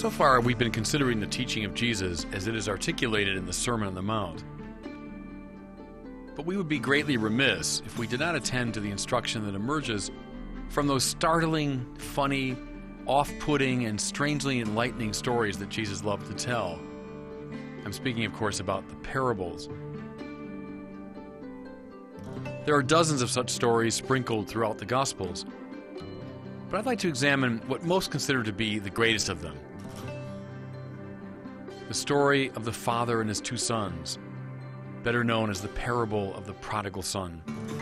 So far, we've been considering the teaching of Jesus as it is articulated in the Sermon on the Mount. But we would be greatly remiss if we did not attend to the instruction that emerges from those startling, funny, off-putting, and strangely enlightening stories that Jesus loved to tell. I'm speaking, of course, about the parables. There are dozens of such stories sprinkled throughout the Gospels, but I'd like to examine what most consider to be the greatest of them. The story of the father and his two sons, better known as the parable of the prodigal son.